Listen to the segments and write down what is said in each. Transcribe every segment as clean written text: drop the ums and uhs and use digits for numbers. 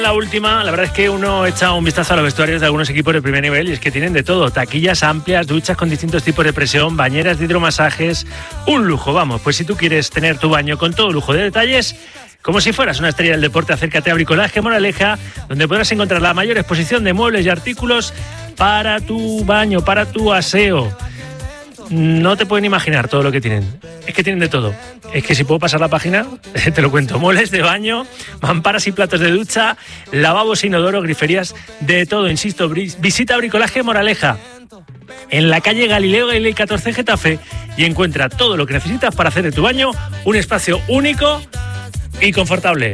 La última, la verdad es que uno echa un vistazo a los vestuarios de algunos equipos de primer nivel y es que tienen de todo: taquillas amplias, duchas con distintos tipos de presión, bañeras de hidromasajes, un lujo. Vamos, pues si tú quieres tener tu baño con todo lujo de detalles, como si fueras una estrella del deporte, acércate a Bricolaje Moraleja, donde podrás encontrar la mayor exposición de muebles y artículos para tu baño, para tu aseo. No te pueden imaginar todo lo que tienen. Es que tienen de todo. Es que si puedo pasar la página, te lo cuento. Muebles de baño, mamparas y platos de ducha, lavabos, inodoro, griferías, de todo. Insisto, visita Bricolaje Moraleja en la calle Galileo Galilei 14 Getafe y encuentra todo lo que necesitas para hacer de tu baño un espacio único y confortable.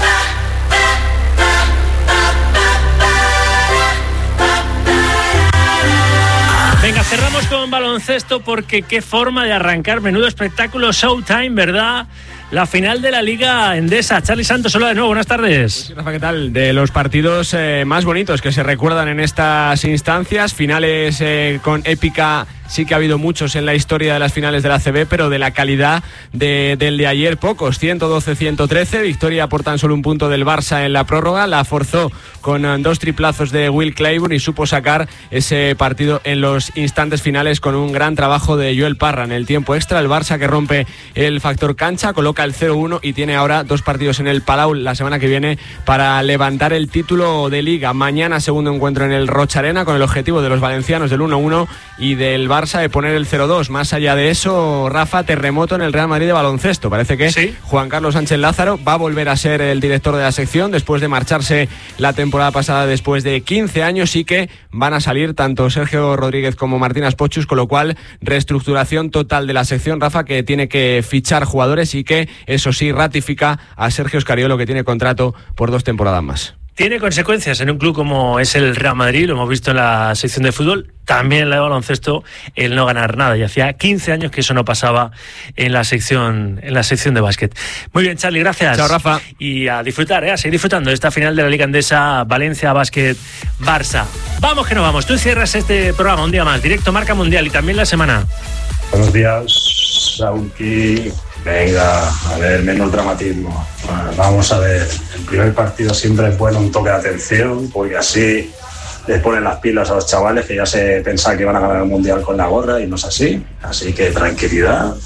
Venga, cerramos con baloncesto porque qué forma de arrancar, menudo espectáculo, Showtime, ¿verdad? La final de la Liga Endesa. Charly Santos, hola de nuevo, buenas tardes. Rafa, ¿qué tal? De los partidos más bonitos que se recuerdan en estas instancias, finales con épica. Sí que ha habido muchos en la historia de las finales de la ACB, pero de la calidad del de ayer pocos. 112-113, victoria por tan solo un punto del Barça en la prórroga. La forzó con 2 triplazos de Will Clyburn y supo sacar ese partido en los instantes finales con un gran trabajo de Joel Parra en el tiempo extra. El Barça que rompe el factor cancha, coloca el 0-1 y tiene ahora 2 partidos en el Palau la semana que viene para levantar el título de Liga. Mañana segundo encuentro en el Rocha Arena con el objetivo de los valencianos del 1-1 y del Barça de poner el 0-2. Más allá de eso, Rafa, terremoto en el Real Madrid de baloncesto. Parece que ¿sí? Juan Carlos Sánchez Lázaro va a volver a ser el director de la sección después de marcharse la temporada pasada después de 15 años y que van a salir tanto Sergio Rodríguez como Martínez Pochus, con lo cual reestructuración total de la sección, Rafa, que tiene que fichar jugadores y que, eso sí, ratifica a Sergio Scariolo, que tiene contrato por 2 temporadas más. Tiene consecuencias en un club como es el Real Madrid, lo hemos visto en la sección de fútbol, también en la de baloncesto, el no ganar nada. Y hacía 15 años que eso no pasaba en la sección de básquet. Muy bien, Charly, gracias. Chao, Rafa. Y a disfrutar, a seguir disfrutando de esta final de la Liga Endesa, Valencia Básquet Barça. Vamos que nos vamos. Tú cierras este programa un día más, directo Marca Mundial y también la semana. Buenos días, Sauki. Venga, a ver, menos dramatismo. Bueno, vamos a ver, el primer partido siempre es bueno un toque de atención, porque así les ponen las pilas a los chavales que ya se pensaba que iban a ganar el Mundial con la gorra y no es así. Así que tranquilidad.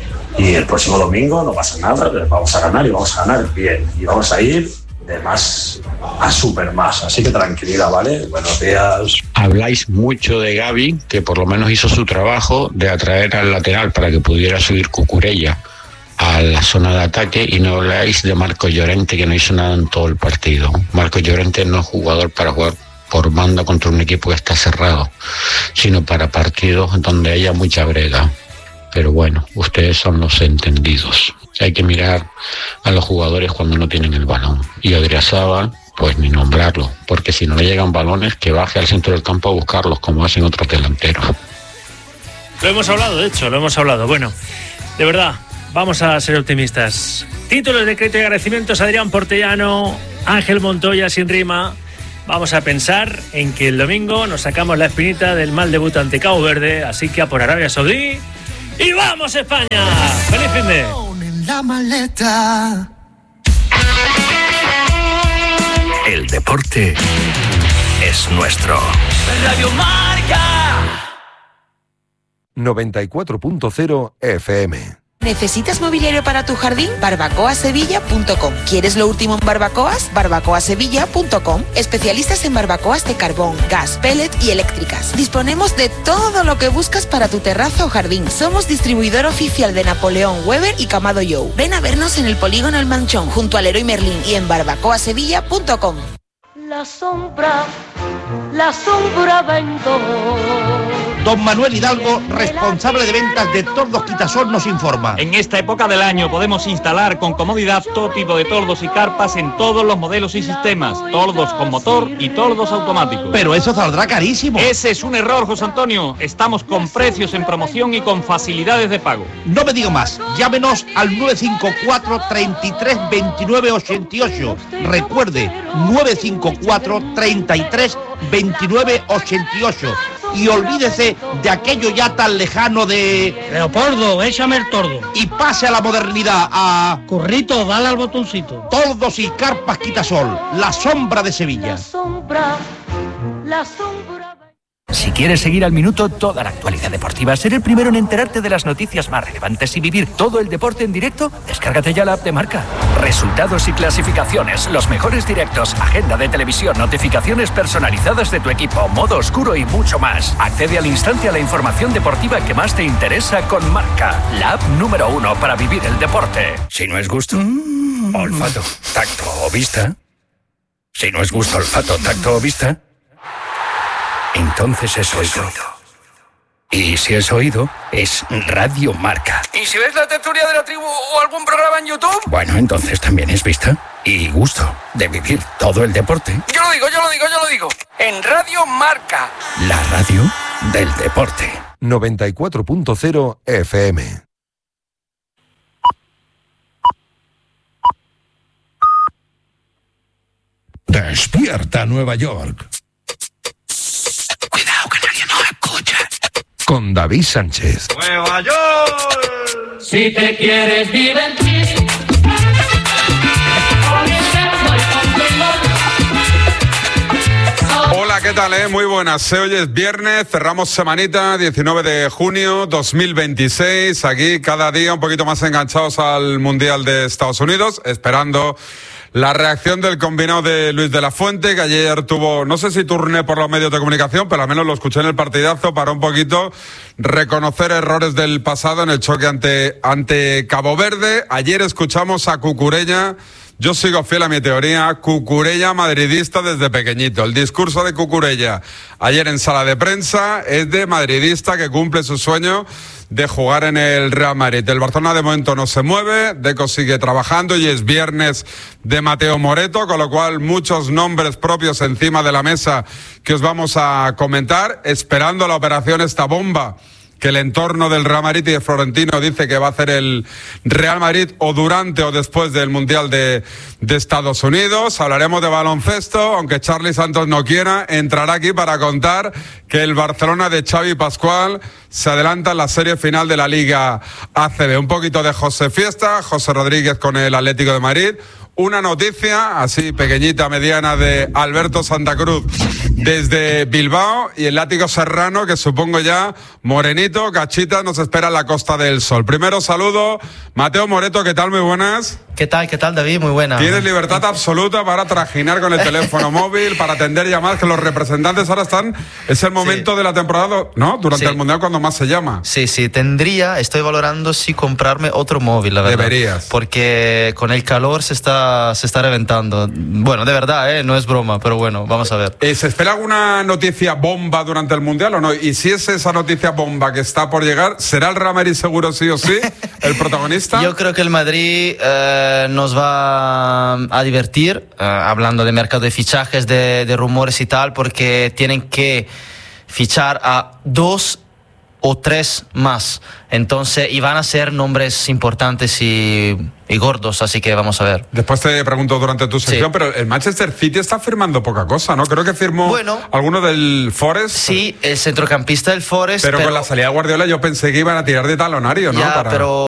Y el próximo domingo no pasa nada, vamos a ganar y vamos a ganar bien. Y vamos a ir de más a súper más. Así que tranquilidad, ¿vale? Buenos días. Habláis mucho de Gavi, que por lo menos hizo su trabajo de atraer al lateral para que pudiera subir Cucurella a la zona de ataque, y no habláis de Marcos Llorente, que no hizo nada en todo el partido. Marcos Llorente no es jugador para jugar por banda contra un equipo que está cerrado, sino para partidos donde haya mucha brega. Pero bueno, ustedes son los entendidos. Hay que mirar a los jugadores cuando no tienen el balón. Y Odriozola, pues ni nombrarlo, porque si no le llegan balones, que baje al centro del campo a buscarlos, como hacen otros delanteros. Lo hemos hablado, de hecho, lo hemos hablado. Bueno, de verdad, vamos a ser optimistas. Títulos de crédito y agradecimientos: Adrián Portellano, Ángel Montoya sin rima. Vamos a pensar en que el domingo nos sacamos la espinita del mal debut ante Cabo Verde, así que a por Arabia Saudí y ¡vamos España! ¡Feliz fin de! La maleta. El deporte es nuestro. Radio Marca 94.0 FM. ¿Necesitas mobiliario para tu jardín? barbacoasevilla.com. ¿Quieres lo último en barbacoas? barbacoasevilla.com. Especialistas en barbacoas de carbón, gas, pellet y eléctricas. Disponemos de todo lo que buscas para tu terraza o jardín. Somos distribuidor oficial de Napoleón, Weber y Camado Joe. Ven a vernos en el polígono El Manchón, junto al Leroy Merlin, y en barbacoasevilla.com. La sombra vendo. Don Manuel Hidalgo, responsable de ventas de Tordos Quitasol, nos informa. En esta época del año podemos instalar con comodidad todo tipo de tordos y carpas en todos los modelos y sistemas. Tordos con motor y tordos automáticos. Pero eso saldrá carísimo. Ese es un error, José Antonio. Estamos con precios en promoción y con facilidades de pago. No me digo más. Llámenos al 954 33 29 88. Recuerde, 954 33 29 88. y olvídese de aquello ya tan lejano de... Leopoldo, échame el tordo. Y pase a la modernidad, a... Currito, dale al botoncito. Toldos y carpas Quitasol, la sombra de Sevilla. La sombra. Si quieres seguir al minuto toda la actualidad deportiva, ser el primero en enterarte de las noticias más relevantes y vivir todo el deporte en directo, descárgate ya la app de Marca. Resultados y clasificaciones, los mejores directos, agenda de televisión, notificaciones personalizadas de tu equipo, modo oscuro y mucho más. Accede al instante a la información deportiva que más te interesa con Marca, la app número 1 para vivir el deporte. Si no es gusto, olfato, tacto o vista. Si no es gusto, olfato, tacto o vista, entonces es oído. Y si es oído, es Radio Marca. ¿Y si ves la tertulia de la tribu o algún programa en YouTube? Bueno, entonces también es vista y gusto de vivir todo el deporte. Yo lo digo. En Radio Marca. La radio del deporte. 94.0 FM. Despierta Nueva York. Cuidado que nadie nos escucha. Con David Sánchez. ¡Nueva York! Si te quieres divertir. Hola, ¿qué tal? Muy buenas. Hoy es viernes, cerramos semanita, 19 de junio 2026. Aquí cada día un poquito más enganchados al Mundial de Estados Unidos, esperando la reacción del combinado de Luis de la Fuente, que ayer tuvo, no sé si turné por los medios de comunicación, pero al menos lo escuché en el partidazo para un poquito reconocer errores del pasado en el choque ante Cabo Verde. Ayer escuchamos a Cucurella. Yo sigo fiel a mi teoría, Cucurella madridista desde pequeñito. El discurso de Cucurella ayer en sala de prensa es de madridista que cumple su sueño de jugar en el Real Madrid. El Barcelona de momento no se mueve, Deco sigue trabajando y es viernes de Mateo Moreto, con lo cual muchos nombres propios encima de la mesa que os vamos a comentar, esperando la operación esta bomba que el entorno del Real Madrid y de Florentino dice que va a hacer el Real Madrid o durante o después del Mundial de Estados Unidos. Hablaremos de baloncesto, aunque Charly Santos no quiera, entrará aquí para contar que el Barcelona de Xavi Pascual se adelanta en la serie final de la Liga ACB. Un poquito de José Fiesta, José Rodríguez con el Atlético de Madrid. Una noticia así pequeñita, mediana, de Alberto Santa Cruz desde Bilbao y el látigo serrano que supongo ya morenito, cachita, nos espera en la Costa del Sol. Primero saludo, Mateo Moreto, ¿qué tal? Muy buenas. ¿Qué tal, David? Muy buena. Tienes libertad absoluta para trajinar con el teléfono móvil, para atender llamadas, que los representantes ahora están, es el momento de la temporada, ¿no? Durante el Mundial cuando más se llama. Sí, estoy valorando si comprarme otro móvil, la verdad. Deberías. Porque con el calor se está reventando. Bueno, de verdad, no es broma, pero bueno, vamos a ver. ¿Se espera alguna noticia bomba durante el Mundial o no? Y si es esa noticia bomba que está por llegar, ¿será el Real Madrid seguro sí o sí el protagonista? Yo creo que el Madrid nos va a divertir, hablando de mercado de fichajes, de rumores y tal, porque tienen que fichar a 2 o 3 más. Entonces, y van a ser nombres importantes y gordos, así que vamos a ver. Después te pregunto durante tu sección, pero el Manchester City está firmando poca cosa, ¿no? Creo que firmó alguno del Forest. Sí, el centrocampista del Forest. Pero con la salida de Guardiola yo pensé que iban a tirar de talonario, ¿no? Pero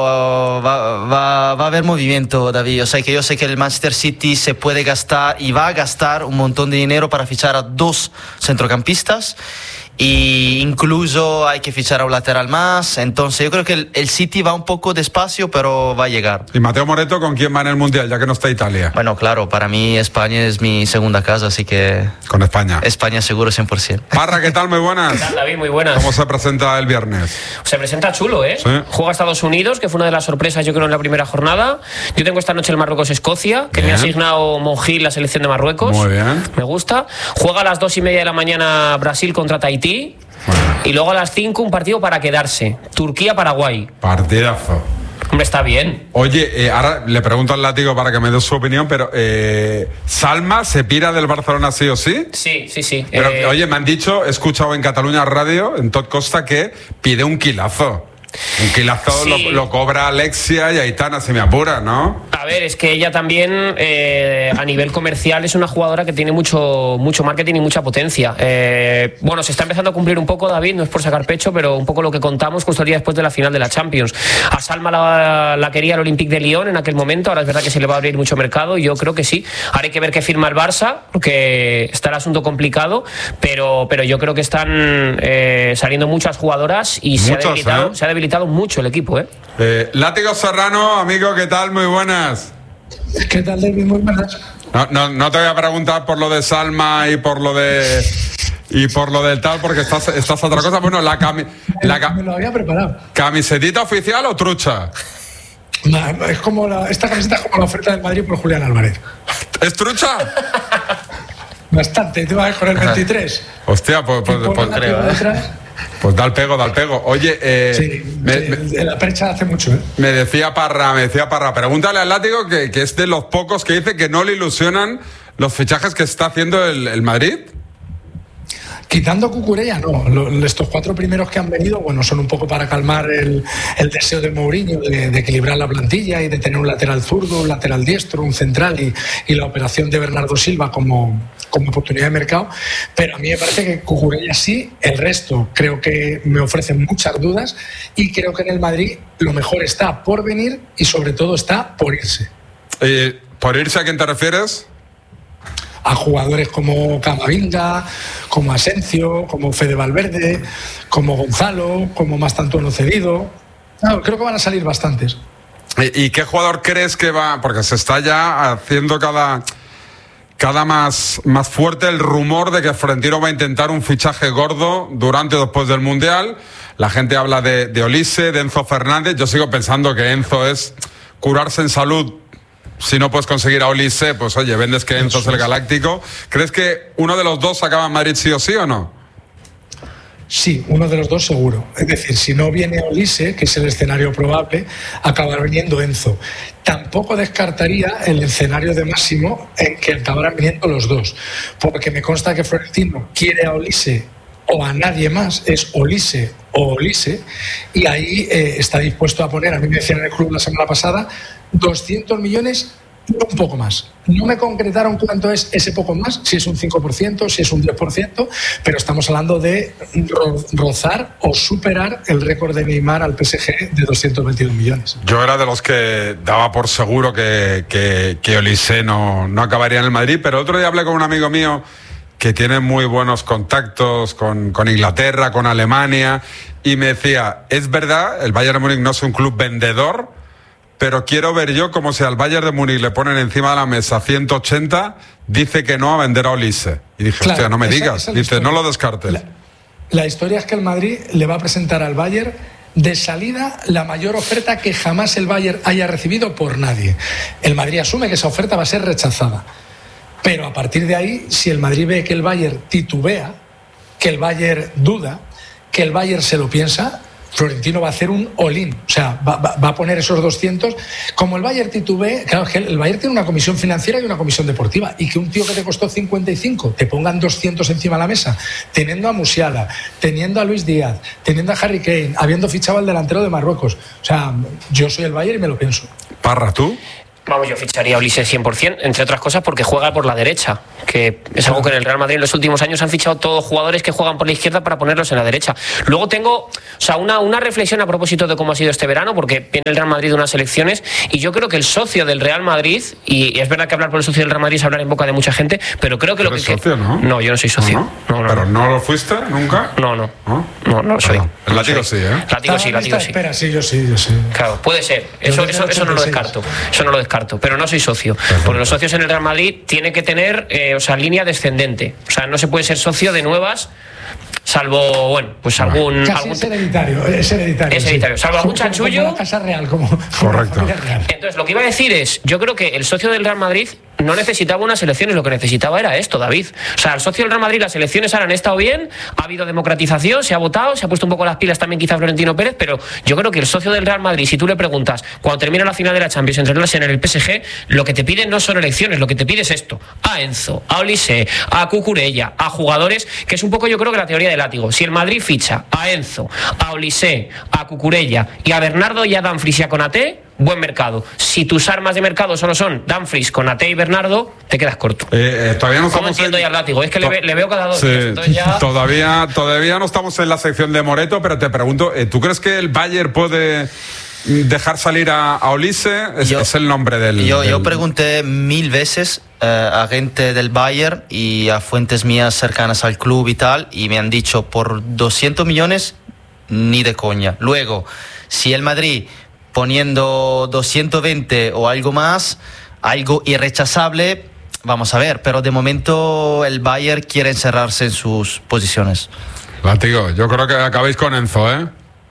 va a haber movimiento, David. O sea, que yo sé que el Manchester City se puede gastar y va a gastar un montón de dinero para fichar a 2 centrocampistas. Y incluso hay que fichar a un lateral más. Entonces yo creo que el City va un poco despacio, pero va a llegar. ¿Y Mateo Moreto con quién va en el Mundial, ya que no está Italia? Bueno, claro, para mí España es mi segunda casa, así que... Con España. España seguro 100%. Parra, ¿qué tal? Muy buenas. ¿Qué tal, David? Muy buenas. ¿Cómo se presenta el viernes? Se presenta chulo, ¿eh? Sí. Juega Estados Unidos, que fue una de las sorpresas yo creo en la primera jornada. Yo tengo esta noche el Marruecos-Escocia, que me ha asignado Monjil, la selección de Marruecos. Muy bien. Me gusta. Juega a las 2:30 de la mañana Brasil contra Tahití. Y luego a las 5 un partido para quedarse. Turquía-Paraguay. Partidazo. Hombre, está bien. Oye, ahora le pregunto al látigo para que me dé su opinión, pero ¿Salma se pira del Barcelona sí o sí? Sí. Pero, oye, me han dicho, he escuchado en Cataluña Radio, en Tot Costa, que pide un quilazo. Un kilazo Sí. lo cobra Alexia y Aitana, si me apura, ¿no? A ver, es que ella también a nivel comercial es una jugadora que tiene mucho marketing y mucha potencia. Bueno, se está empezando a cumplir un poco, David, no es por sacar pecho, pero un poco lo que contamos justo el día después de la final de la Champions. A Salma la quería el Olympique de Lyon en aquel momento, ahora es verdad que se le va a abrir mucho mercado y yo creo que sí. Ahora hay que ver qué firma el Barça, porque está el asunto complicado, pero yo creo que están saliendo muchas jugadoras y se ha debilitado mucho el equipo, Látigo Serrano, amigo, ¿qué tal? Muy buenas. ¿Qué tal, David? Muy buenas. No te voy a preguntar por lo de Salma y por lo del tal, porque estás a otra cosa. Bueno, me lo había preparado. ¿Camisetita oficial o trucha? No, es como esta camiseta es como la oferta del Madrid por Julián Álvarez. ¿Es trucha? Bastante, te vas con el 23. Hostia, pues creo, pues da el pego. Oye, la percha hace mucho, Me decía Parra, pregúntale al Látigo que es de los pocos que dice que no le ilusionan los fichajes que está haciendo el Madrid. Quitando Cucurella, no. Estos 4 primeros que han venido, bueno, son un poco para calmar el deseo de Mourinho de equilibrar la plantilla y de tener un lateral zurdo, un lateral diestro, un central y la operación de Bernardo Silva como oportunidad de mercado. Pero a mí me parece que Cucurella sí, el resto creo que me ofrecen muchas dudas y creo que en el Madrid lo mejor está por venir y sobre todo está por irse. ¿Por irse a quién te refieres? A jugadores como Camavinga, como Asencio, como Fede Valverde, como Gonzalo, como Mastantuono cedido. Creo que van a salir bastantes. ¿Y qué jugador crees que va? Porque se está ya haciendo cada más fuerte el rumor de que Florentino va a intentar un fichaje gordo durante o después del Mundial. La gente habla de Olise, de Enzo Fernández. Yo sigo pensando que Enzo es curarse en salud. Si no puedes conseguir a Olise, pues oye, vendes que Enzo es el galáctico. ¿Crees que uno de los dos acaba en Madrid sí o sí o no? Sí, uno de los dos seguro. Es decir, si no viene Olise, que es el escenario probable, acabará viniendo Enzo. Tampoco descartaría el escenario de Máximo en que acabarán viniendo los dos, porque me consta que Florentino quiere a Olise o a nadie más, es Olise o Olise, y ahí está dispuesto a poner, a mí me decían en el club la semana pasada, 200 millones y un poco más. No me concretaron cuánto es ese poco más, si es un 5%, si es un 10%, pero estamos hablando de rozar o superar el récord de Neymar al PSG de 222 millones. Yo era de los que daba por seguro que Olise no acabaría en el Madrid, pero otro día hablé con un amigo mío que tiene muy buenos contactos con Inglaterra, con Alemania, y me decía, es verdad, el Bayern de Múnich no es un club vendedor, pero quiero ver yo como si al Bayern de Múnich le ponen encima de la mesa 180, dice que no a vender a Olise. Y dije, claro, hostia, no me digas, dice, no lo descartes. La historia es que el Madrid le va a presentar al Bayern de salida la mayor oferta que jamás el Bayern haya recibido por nadie. El Madrid asume que esa oferta va a ser rechazada. Pero a partir de ahí, si el Madrid ve que el Bayern titubea, que el Bayern duda, que el Bayern se lo piensa, Florentino va a hacer un all-in. O sea, va a poner esos 200. Como el Bayern titubee, claro, es que el Bayern tiene una comisión financiera y una comisión deportiva. Y que un tío que te costó 55 te pongan 200 encima de la mesa, teniendo a Musiala, teniendo a Luis Díaz, teniendo a Harry Kane, habiendo fichado al delantero de Marruecos. O sea, yo soy el Bayern y me lo pienso. Parra, ¿tú? Vamos, yo ficharía a Ulises 100%, entre otras cosas porque juega por la derecha, que es algo que en el Real Madrid en los últimos años han fichado todos jugadores que juegan por la izquierda para ponerlos en la derecha. Luego tengo una reflexión a propósito de cómo ha sido este verano, porque viene el Real Madrid de unas elecciones y yo creo que el socio del Real Madrid, y es verdad que hablar por el socio del Real Madrid es hablar en boca de mucha gente, pero creo que lo que... socio, ¿no? No, yo no soy socio. ¿No? ¿Pero no lo fuiste nunca? No lo soy. El Látigo sí, ¿eh? Látigo sí. Espera, sí, yo sí. Claro, puede ser. Eso no lo descarto. Eso no lo descarto, pero no soy socio. Porque los socios en el Real Madrid tienen que tener línea descendente. O sea, no se puede ser socio de nuevas, salvo, bueno, pues algún... Es hereditario. Salvo algún chanchullo. Como la Casa Real, como correcto. Entonces, lo que iba a decir es, yo creo que el socio del Real Madrid no necesitaba unas elecciones, lo que necesitaba era esto, David. O sea, el socio del Real Madrid, las elecciones ahora han estado bien, ha habido democratización, se ha votado, se ha puesto un poco las pilas también quizá Florentino Pérez, pero yo creo que el socio del Real Madrid, si tú le preguntas, cuando termina la final de la Champions entre el Arsenal y el PSG, lo que te piden no son elecciones, lo que te pide es esto: a Enzo, a Olise, a Cucurella, a jugadores, que es un poco yo creo que la teoría del látigo. Si el Madrid ficha a Enzo, a Olise, a Cucurella y a Bernardo y a Dumfries y a Konaté, buen mercado. Si tus armas de mercado solo son Dumfries, Konaté y Bernardo, te quedas corto. Todavía no ¿Cómo entiendo ya el látigo? Es que le veo cada 2 días. Entonces ya... Todavía no estamos en la sección de Moreto, pero te pregunto, ¿tú crees que el Bayern puede dejar salir a Olise? Es el nombre del... Yo pregunté 1000 veces a gente del Bayern y a fuentes mías cercanas al club y tal, y me han dicho, por 200 millones, ni de coña. Luego, si el Madrid, poniendo 220 o algo más, algo irrechazable, vamos a ver, pero de momento el Bayern quiere encerrarse en sus posiciones. Látigo, yo creo que acabáis con Enzo, ¿eh?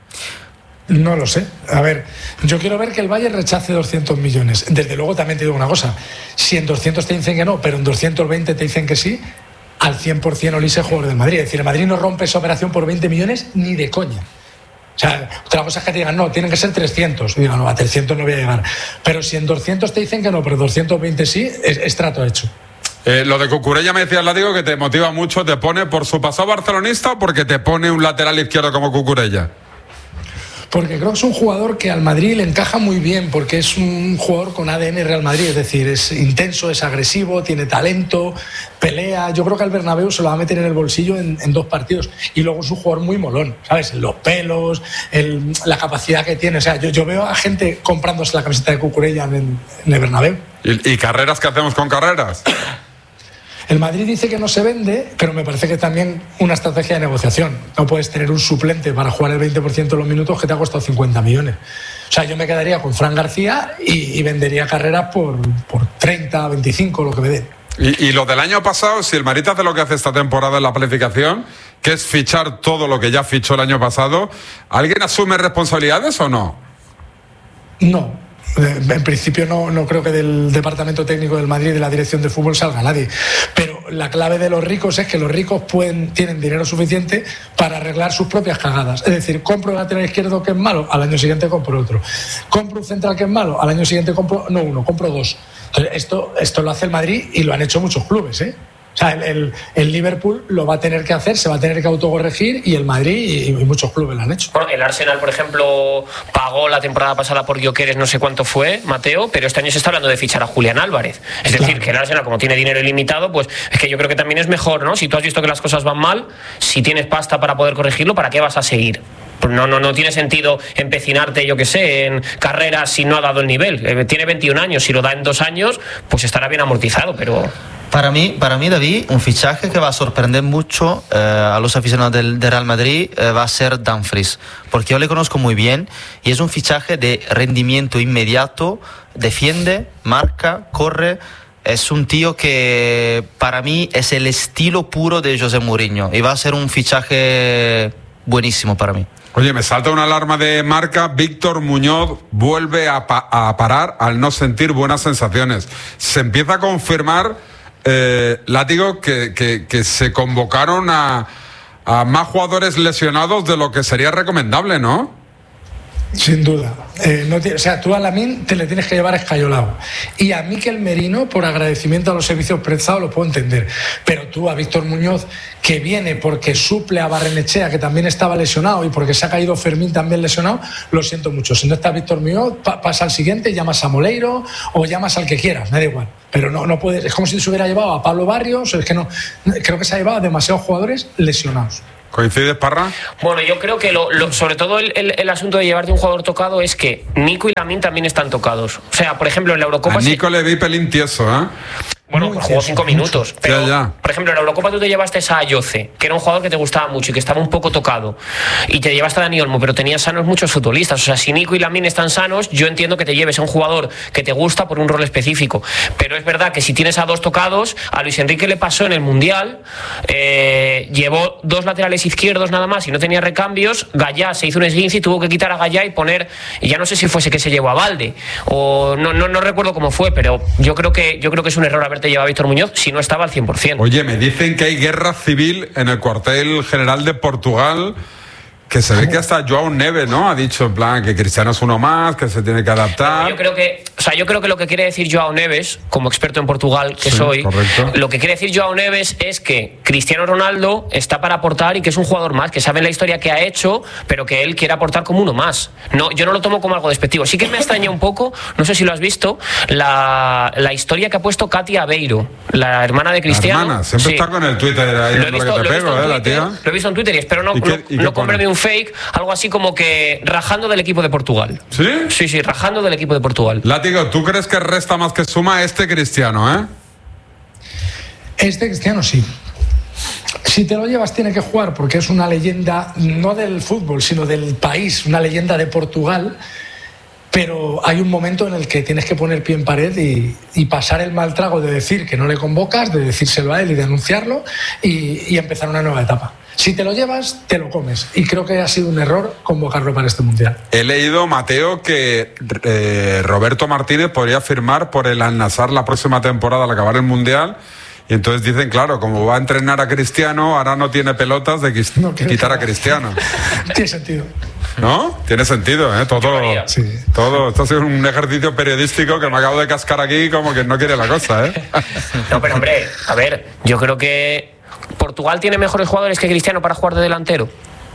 No lo sé. A ver, yo quiero ver que el Bayern rechace 200 millones. Desde luego también te digo una cosa. Si en 200 te dicen que no, pero en 220 te dicen que sí, al 100% Olise es jugador del Madrid. Es decir, el Madrid no rompe esa operación por 20 millones ni de coña. O sea, otra cosa es que te digan, no, tienen que ser 300. Y digan, no, a 300 no voy a llegar. Pero si en 200 te dicen que no, pero 220 sí, es trato hecho. Lo de Cucurella me decías, Látigo, que te motiva mucho. ¿Te pone por su pasado barcelonista o porque te pone un lateral izquierdo como Cucurella? Porque creo que es un jugador que al Madrid le encaja muy bien, porque es un jugador con ADN Real Madrid, es decir, es intenso, es agresivo, tiene talento, pelea. Yo creo que al Bernabéu se lo va a meter en el bolsillo en 2 partidos. Y luego es un jugador muy molón, ¿sabes? Los pelos, la capacidad que tiene. O sea, yo veo a gente comprándose la camiseta de Cucurella en el Bernabéu. ¿Y carreras? ¿Qué hacemos con carreras? El Madrid dice que no se vende, pero me parece que también una estrategia de negociación. No puedes tener un suplente para jugar el 20% de los minutos que te ha costado 50 millones. O sea, yo me quedaría con Fran García y vendería carreras por 30, 25, lo que me den. Y lo del año pasado, si el Madrid hace lo que hace esta temporada en la planificación, que es fichar todo lo que ya fichó el año pasado, ¿alguien asume responsabilidades o no? No. En principio no creo que del departamento técnico del Madrid y de la dirección de fútbol salga nadie, pero la clave de los ricos es que los ricos tienen dinero suficiente para arreglar sus propias cagadas. Es decir, compro un lateral izquierdo que es malo, al año siguiente compro otro. Compro un central que es malo, al año siguiente compro 2. Entonces esto lo hace el Madrid y lo han hecho muchos clubes, ¿eh? O sea, el Liverpool lo va a tener que hacer, se va a tener que autocorregir, y el Madrid y muchos clubes lo han hecho. Bueno, el Arsenal, por ejemplo, pagó la temporada pasada por Gyökeres, no sé cuánto fue, Mateo, pero este año se está hablando de fichar a Julián Álvarez. Es decir, que el Arsenal, como tiene dinero ilimitado, pues es que yo creo que también es mejor, ¿no? Si tú has visto que las cosas van mal, si tienes pasta para poder corregirlo, ¿para qué vas a seguir? No tiene sentido empecinarte, yo que sé, en carreras si no ha dado el nivel. Tiene 21 años, si lo da en 2 años, pues estará bien amortizado, pero... Para mí, David, un fichaje que va a sorprender mucho a los aficionados del Real Madrid va a ser Dumfries, porque yo le conozco muy bien y es un fichaje de rendimiento inmediato, defiende, marca, corre. Es un tío que para mí es el estilo puro de José Mourinho y va a ser un fichaje buenísimo para mí. Oye, me salta una alarma de marca. Víctor Muñoz vuelve a parar al no sentir buenas sensaciones. Se empieza a confirmar, Látigo, que se convocaron a más jugadores lesionados de lo que sería recomendable, ¿no? Sin duda. O sea, tú a Lamine te le tienes que llevar escayolado. Y a Mikel Merino, por agradecimiento a los servicios prestados, lo puedo entender. Pero tú a Víctor Muñoz, que viene porque suple a Barrenechea, que también estaba lesionado, y porque se ha caído Fermín también lesionado, lo siento mucho. Si no está Víctor Muñoz, pasa al siguiente, llamas a Moleiro o llamas al que quieras, me da igual. Pero no puedes. Es como si se hubiera llevado a Pablo Barrios. Es que no. Creo que se ha llevado a demasiados jugadores lesionados. ¿Coincides, Parra? Bueno, yo creo que sobre todo el asunto de llevarte un jugador tocado es que Nico y Lamine también están tocados. O sea, por ejemplo, en la Eurocopa... A Nico le vi pelín tieso, ¿eh? Bueno, jugó 5 minutos. Pero, por ejemplo, en la Eurocopa tú te llevaste a Ayoce, que era un jugador que te gustaba mucho y que estaba un poco tocado. Y te llevaste a Dani Olmo, pero tenías sanos muchos futbolistas. O sea, si Nico y Lamine están sanos, yo entiendo que te lleves a un jugador que te gusta por un rol específico. Pero es verdad que si tienes a 2 tocados, a Luis Enrique le pasó en el Mundial, llevó 2 laterales izquierdos nada más y no tenía recambios. Gallá se hizo un esguince y tuvo que quitar a Gallá y poner, y ya no sé si fuese que se llevó a Valde, o no recuerdo cómo fue, pero yo creo que es un error haberte llevado a Víctor Muñoz si no estaba al 100%. Oye, me dicen que hay guerra civil en el cuartel general de Portugal, que se ve que hasta Joao Neves, ¿no? Ha dicho en plan que Cristiano es uno más, que se tiene que adaptar. Yo creo que lo que quiere decir Joao Neves, como experto en Portugal que soy, correcto. Lo que quiere decir Joao Neves es que Cristiano Ronaldo está para aportar y que es un jugador más, que sabe la historia que ha hecho, pero que él quiere aportar como uno más. No, yo no lo tomo como algo despectivo. Sí que me extraña un poco, no sé si lo has visto, la historia que ha puesto Katia Aveiro, la hermana de Cristiano. La hermana, siempre está con el Twitter ahí, lo he visto en Twitter y espero no comprarme un fake, algo así como que rajando del equipo de Portugal. ¿Sí? Sí, rajando del equipo de Portugal. Látigo, ¿tú crees que resta más que suma este Cristiano, Este Cristiano sí. Si te lo llevas tiene que jugar porque es una leyenda no del fútbol, sino del país, una leyenda de Portugal. Pero hay un momento en el que tienes que poner pie en pared y pasar el mal trago de decir que no le convocas, de decírselo a él y de anunciarlo y empezar una nueva etapa. Si te lo llevas, te lo comes. Y creo que ha sido un error convocarlo para este Mundial. He leído, Mateo, que Roberto Martínez podría firmar por el Al-Nassr la próxima temporada al acabar el Mundial. Y entonces dicen, claro, como va a entrenar a Cristiano, ahora no tiene pelotas de quitar a Cristiano. Tiene sentido. ¿No? Tiene sentido, Todo. Esto ha sido un ejercicio periodístico que me acabo de cascar aquí como que no quiere la cosa, No, pero hombre, a ver, yo creo que Portugal tiene mejores jugadores que Cristiano para jugar de delantero.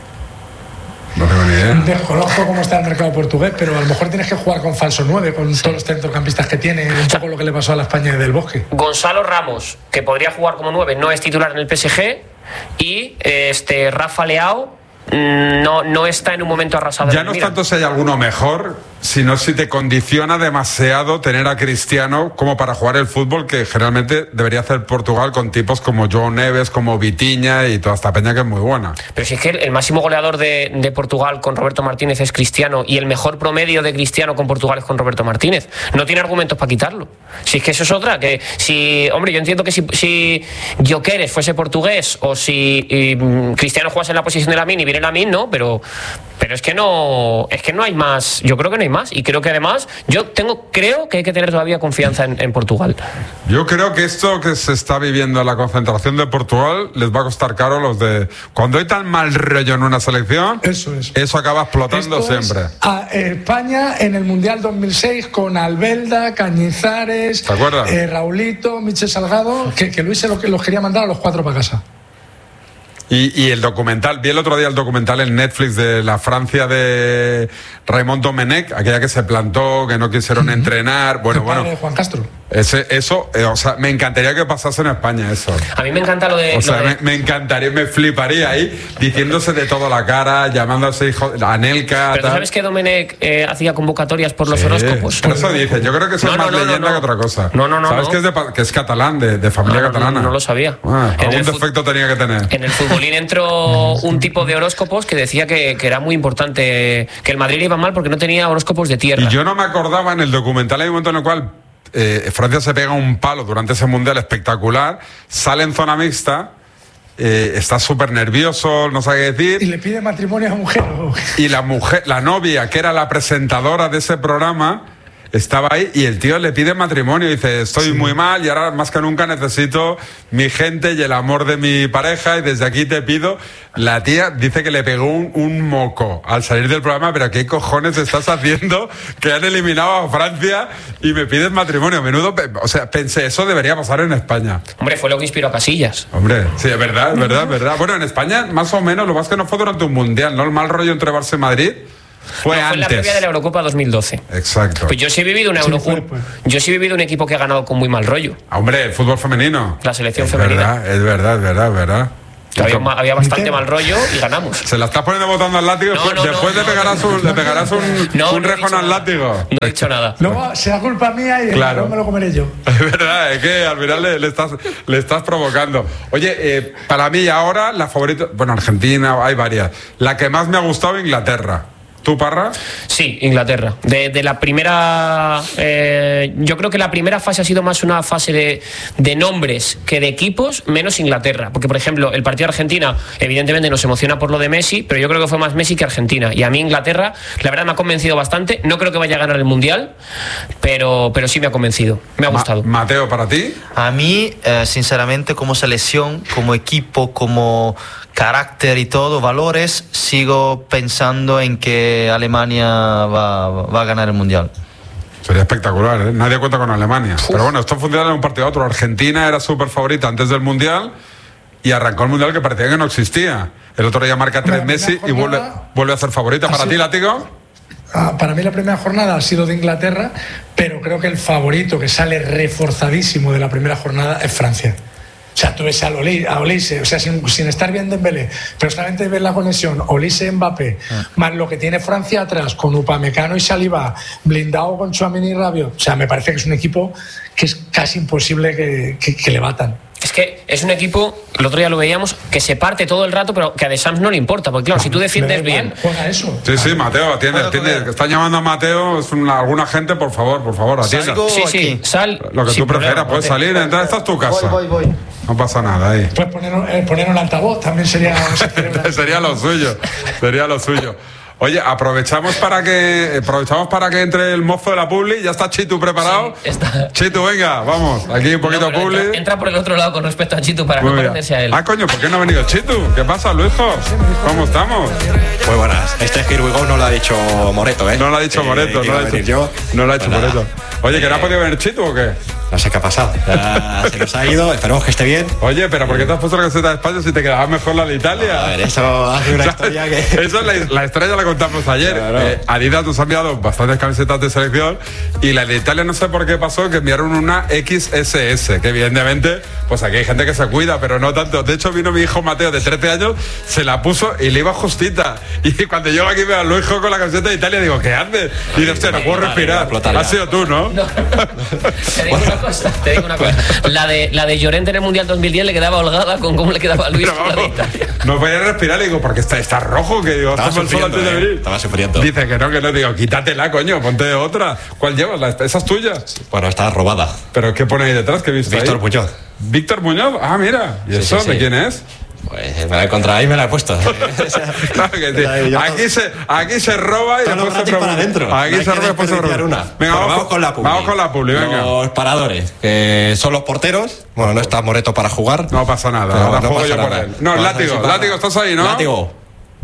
No tengo ni idea. Desconozco cómo está el mercado portugués, pero a lo mejor tienes que jugar con falso 9, con todos los centrocampistas que tiene, un poco lo que le pasó a la España del Bosque. Gonzalo Ramos, que podría jugar como 9, no es titular en el PSG, y Rafa Leao no está en un momento arrasado. Ya no es tanto si hay alguno mejor, sino si te condiciona demasiado tener a Cristiano como para jugar el fútbol que generalmente debería hacer Portugal con tipos como Joao Neves, como Vitinha y toda esta peña que es muy buena. Pero si es que el máximo goleador de Portugal con Roberto Martínez es Cristiano y el mejor promedio de Cristiano con Portugal es con Roberto Martínez. No tiene argumentos para quitarlo. Si es que eso es otra, que si, hombre, yo entiendo que si Gyökeres fuese portugués o si Cristiano jugase en la posición de Lamine y viene Lamine, no, pero es que no hay más. Yo creo que no hay más y creo que además creo que hay que tener todavía confianza en Portugal. Yo creo que esto que se está viviendo en la concentración de Portugal les va a costar caro a los de cuando hay tan mal rollo en una selección. Eso acaba explotando esto siempre. A España en el Mundial 2006 con Albelda, Cañizares, ¿te acuerdas? Raulito, Michel Salgado, que Luis los quería mandar a los 4 para casa. Y el documental, vi el otro día el documental en Netflix de la Francia de Raymond Domenech, aquella que se plantó, que no quisieron entrenar. Bueno. De Juan Castro. O sea, me encantaría que pasase en España eso. A mí me encanta lo de... me encantaría, me fliparía ahí, diciéndose de todo la cara, llamándose hijo, Anelka... Pero tú sabes que Domenech hacía convocatorias por los horóscopos. Por eso dice, yo creo que eso es más leyenda que otra cosa. ¿Sabes que es catalán, de familia catalana? No lo sabía. Algún defecto tenía que tener. En el futbolín entró un tipo de horóscopos que decía que era muy importante, que el Madrid le iba mal porque no tenía horóscopos de tierra. Y yo no me acordaba, en el documental hay un momento en el cual Francia se pega un palo durante ese mundial espectacular, sale en zona mixta, está súper nervioso, no sabe qué decir. Y le pide matrimonio a mujer. Y la novia, que era la presentadora de ese programa, estaba ahí y el tío le pide matrimonio y dice, estoy muy mal y ahora más que nunca necesito mi gente y el amor de mi pareja y desde aquí te pido. La tía dice que le pegó un moco al salir del programa, pero ¿qué cojones estás haciendo? Que han eliminado a Francia y me pides matrimonio. Menudo, o sea, pensé, eso debería pasar en España. Hombre, fue lo que inspiró a Casillas. Hombre, sí, es verdad. Bueno, en España más o menos, lo más que no fue durante un mundial, ¿no? El mal rollo entre Barça y Madrid. Fue en la previa de la Eurocopa 2012. Exacto. Pues yo sí he vivido yo sí he vivido un equipo que ha ganado con muy mal rollo. Hombre, el fútbol femenino. La selección femenina. Es verdad. Había bastante mal rollo y ganamos. Se la estás poniendo botando al látigo. Después le pegarás un rejón al látigo. No he dicho nada. Luego será culpa mía y claro, me lo comeré yo. Es verdad, es que al final le estás provocando. Oye, para mí ahora la favorita, bueno, Argentina, hay varias. La que más me ha gustado, Inglaterra. ¿Tú, Parra? Sí, Inglaterra. De la primera... yo creo que la primera fase ha sido más una fase de nombres que de equipos, menos Inglaterra. Porque, por ejemplo, el partido de Argentina, evidentemente nos emociona por lo de Messi, pero yo creo que fue más Messi que Argentina. Y a mí Inglaterra, la verdad, me ha convencido bastante. No creo que vaya a ganar el Mundial, pero sí me ha convencido. Me ha gustado. Mateo, ¿para ti? A mí, sinceramente, como selección, como equipo, como carácter y todo, valores, sigo pensando en que Alemania va a ganar el Mundial. Sería espectacular, ¿eh? Nadie cuenta con Alemania. Pero bueno, esto funciona en un partido a otro. Argentina era súper favorita antes del Mundial y arrancó el Mundial que parecía que no existía. El otro día marca 3 Messi y vuelve a ser favorita. ¿Para ti, Látigo? Para mí la primera jornada ha sido de Inglaterra, pero creo que el favorito que sale reforzadísimo de la primera jornada es Francia. O sea, tú ves a Olise, o sea, sin estar bien Dembélé, pero solamente ves la conexión Olise-Mbappé, más lo que tiene Francia atrás, con Upamecano y Saliba, blindado con Tchouaméni y Rabiot. O sea, me parece que es un equipo que es casi imposible que le batan. Es que es un equipo, el otro día lo veíamos, que se parte todo el rato, pero que a De Sams no le importa, porque claro, si tú defiendes bien... Eso. Sí, Mateo, atiende. Están llamando a Mateo, alguna gente, por favor, atienda. Sí, sal. Lo que tú prefieras, puedes salir, entrar, esta es tu casa. Voy. No pasa nada ahí. Pues poner un altavoz también sería... Sería lo suyo. Oye, aprovechamos para que entre el mozo de la publi. ¿Ya está Chitu preparado? Sí, está. Chitu, venga, vamos. Aquí un poquito publi. Entra por el otro lado con respecto a Chitu para no parecerse a él. Coño, ¿por qué no ha venido Chitu? ¿Qué pasa, Luisjo? ¿Cómo estamos? Muy buenas. Este Here We Go no lo ha dicho Moreto, ¿eh? No lo ha dicho Moreto, no lo ha dicho Moreto. Oye, ¿que no ha podido venir Chitu o qué? No sé qué ha pasado. Ya se nos ha ido, esperemos que esté bien. Oye, pero ¿por qué te has puesto la camiseta de España si te quedaba mejor la de Italia? A ver, eso hace una historia que... Esa es la historia, ya la contamos ayer. Claro. Adidas nos ha enviado bastantes camisetas de selección y la de Italia no sé por qué pasó, que enviaron una XSS, que evidentemente, pues aquí hay gente que se cuida, pero no tanto. De hecho, vino mi hijo Mateo de 13 años, se la puso y le iba justita. Y cuando llego aquí veo a Luis con la camiseta de Italia, digo, ¿qué haces? Y dice, hostia, no puedo respirar. Has sido tú, ¿no? Te digo una cosa. La de Llorente en el Mundial 2010 le quedaba holgada con cómo le quedaba a Luis. No podía respirar, y digo, porque está rojo, que digo, estaba sufriendo, estaba sufriendo. Dice que no, digo, quítatela, coño, ponte otra. ¿Cuál llevas? ¿Esa es tuya? Bueno, está robada. ¿Pero qué pone ahí detrás? ¿Qué viste Víctor ahí? Muñoz. ¿Víctor Muñoz? Ah, mira. ¿Y eso de quién es? Pues me la he encontrado ahí y me la he puesto. Claro que sí. Aquí se roba y después se para adentro. Aquí se roba y después se roba. Venga, vamos con la publi. Vamos con la publi, venga. Los paradores, que son los porteros. Bueno, no está Moreto para jugar. No pasa nada. Ahora juego yo por él. No, Látigo, ¿estás ahí, no? Látigo.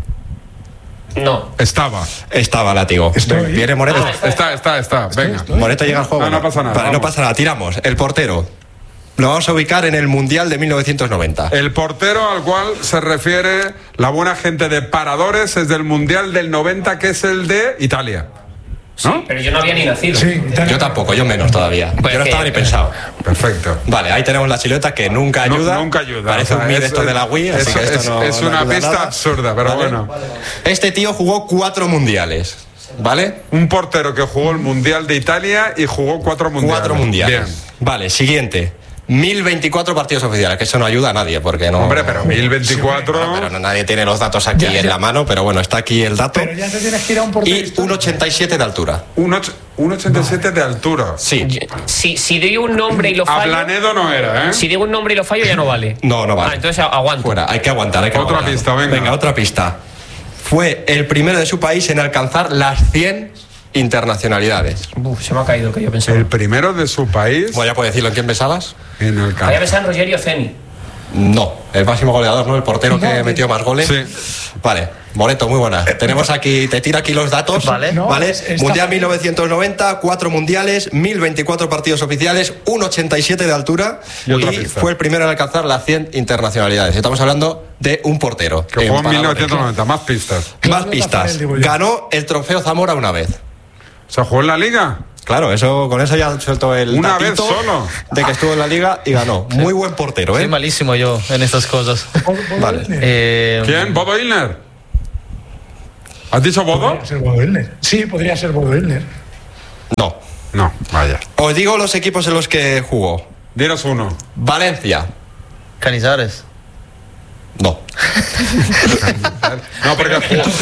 No. Estaba Látigo. ¿Viene Moreto? Está. Venga. Moreto llega al juego. No pasa nada. Vale, no pasa nada. Tiramos. El portero. Lo vamos a ubicar en el Mundial de 1990. El portero al cual se refiere la buena gente de paradores es del Mundial del 90, que es el de Italia. ¿No? Sí, pero yo no había ni nacido. Sí, yo tampoco, yo menos todavía. Pues yo no estaba ni pensado. Perfecto. Vale, ahí tenemos la silueta que nunca ayuda. Nunca ayuda. Parece un mid esto de la Wii, así que esto no es una pista nada. absurda, pero ¿vale? Bueno. Este tío jugó 4 mundiales. ¿Vale? Un portero que jugó el Mundial de Italia y jugó 4 mundiales. 4 mundiales. Bien. Vale, siguiente. 1024 partidos oficiales, que eso no ayuda a nadie, porque no... Hombre, pero 1024... Pero nadie tiene los datos aquí en la mano, pero bueno, está aquí el dato. Pero ya te tienes que ir a un portero. Y un 87 de altura. Un 87 de altura. Sí. Si digo un nombre y lo fallo... Ablanedo no era, ¿eh? Si digo un nombre y lo fallo ya no vale. No vale. Entonces aguanto. Fuera, hay que aguantar, Otra pista, venga. Venga, otra pista. Fue el primero de su país en alcanzar las 100 internacionalidades. Se me ha caído el que yo pensaba. El primero de su país. Bueno, ya puedes decirlo en quién pensabas. En el campo. Había pensado en Rogerio Ceni. No, el máximo goleador, ¿no? El portero que metió más goles. Sí. Vale, Moreto, muy buena. Tenemos aquí, te tiro aquí los datos. Vale. Mundial 1990, 4 mundiales, 1024 partidos oficiales, un 87 de altura y fue el primero en alcanzar las 100 internacionalidades. Estamos hablando de un portero. Que jugó en 1990, más pistas. Más pistas. Ganó el trofeo Zamora una vez. ¿Se jugó en la Liga? Claro, con eso ya suelto el una vez solo de que estuvo en la Liga y ganó. Muy buen portero, Soy malísimo yo en estas cosas. Vale. ¿Quién? ¿Bodo Illner? ¿Has dicho Bodo? Podría ser Bodo Illner. Sí, podría ser Bodo Illner. No, vaya. Os digo los equipos en los que jugó. Dinos uno. Valencia. Canizares. No. No, porque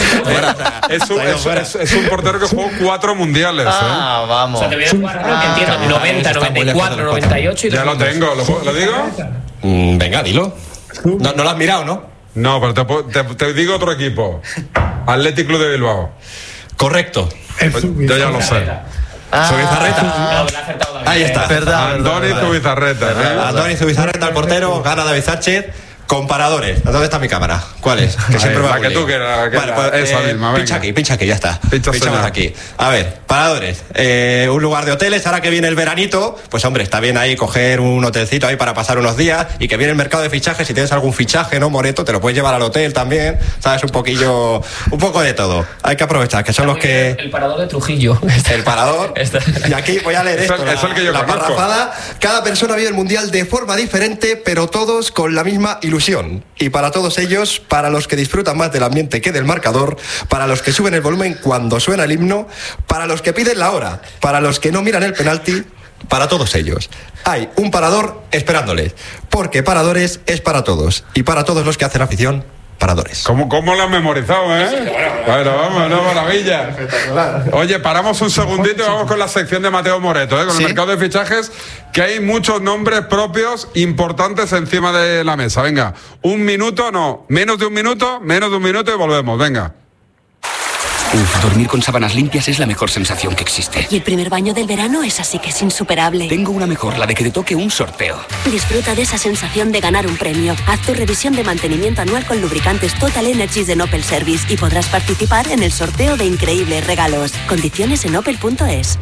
es un portero que jugó 4 mundiales. Vamos. O sea, te voy a jugar, que entiendo, 90, 94, 98 y ya lo tengo. ¿Lo digo? Venga, dilo. No lo has mirado, ¿no? No, pero te digo otro equipo. Athletic Club de Bilbao. Correcto. Yo ya lo sé. Zubizarreta. Ahí está. Andoni Zubizarreta. Andoni Zubizarreta, el portero, gana David Sánchez. Comparadores. ¿Dónde está mi cámara? ¿Cuál es? Que siempre la que tú quieras. Vale, pues, esa misma, pincha aquí, ya está. Pinchamos aquí. A ver, paradores. Un lugar de hoteles. Ahora que viene el veranito, pues hombre, está bien ahí coger un hotelcito ahí para pasar unos días. Y que viene el mercado de fichajes. Si tienes algún fichaje, ¿no, Moreto? Te lo puedes llevar al hotel también. ¿Sabes? Un poco de todo. Hay que aprovechar, que son los que... El parador de Trujillo. El parador. Y aquí voy a leer esto. Es el que yo la conozco. parrafada. Cada persona vive el Mundial de forma diferente, pero todos con la misma ilusión. Y para todos ellos, para los que disfrutan más del ambiente que del marcador, para los que suben el volumen cuando suena el himno, para los que piden la hora, para los que no miran el penalti, para todos ellos. Hay un parador esperándoles, porque paradores es para todos. Y para todos los que hacen afición, paradores. ¿Cómo lo has memorizado, Bueno, vamos, no, maravilla. Oye, paramos un segundito y vamos con la sección de Mateo Moreto, con el mercado de fichajes, que hay muchos nombres propios importantes encima de la mesa. Venga, menos de un minuto y volvemos, venga. Dormir con sábanas limpias es la mejor sensación que existe. Y el primer baño del verano es así que es insuperable. Tengo una mejor, la de que te toque un sorteo. Disfruta de esa sensación de ganar un premio. Haz tu revisión de mantenimiento anual con lubricantes Total Energies de Opel Service y podrás participar en el sorteo de increíbles regalos. Condiciones en opel.es.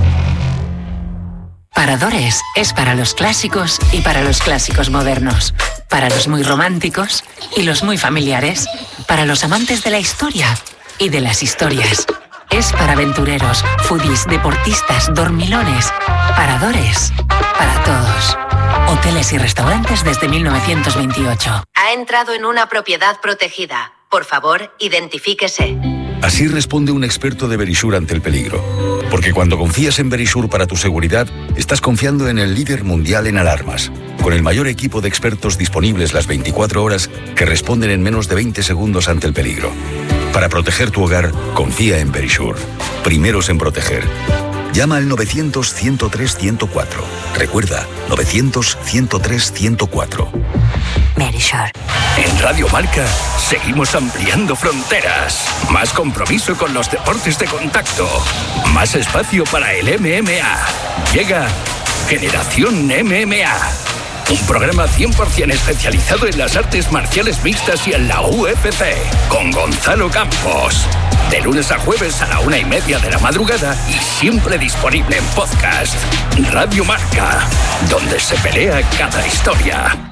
Paradores es para los clásicos y para los clásicos modernos. Para los muy románticos y los muy familiares. Para los amantes de la historia y de las historias. Es para aventureros, foodies, deportistas, dormilones. Paradores para todos. Hoteles y restaurantes desde 1928. Ha entrado en una propiedad protegida. Por favor, identifíquese. Así responde un experto de Verisure ante el peligro. Porque cuando confías en Verisure para tu seguridad, estás confiando en el líder mundial en alarmas. Con el mayor equipo de expertos disponibles las 24 horas que responden en menos de 20 segundos ante el peligro. Para proteger tu hogar, confía en Verisure. Primeros en proteger. Llama al 900-103-104. Recuerda, 900-103-104. Verisure. En Radio Marca seguimos ampliando fronteras. Más compromiso con los deportes de contacto. Más espacio para el MMA. Llega Generación MMA. Un programa 100% especializado en las artes marciales mixtas y en la UFC. Con Gonzalo Campos. De lunes a jueves a la 1:30 de la madrugada y siempre disponible en podcast. Radio Marca, donde se pelea cada historia.